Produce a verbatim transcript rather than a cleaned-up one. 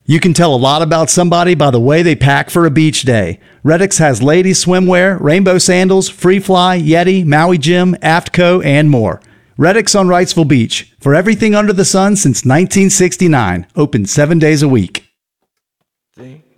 You can tell a lot about somebody by the way they pack for a beach day. Redix has ladies swimwear, rainbow sandals, Free Fly, Yeti, Maui Jim, Aftco, and more. Redix on Wrightsville Beach. For everything under the sun since nineteen sixty-nine. Open seven days a week. Think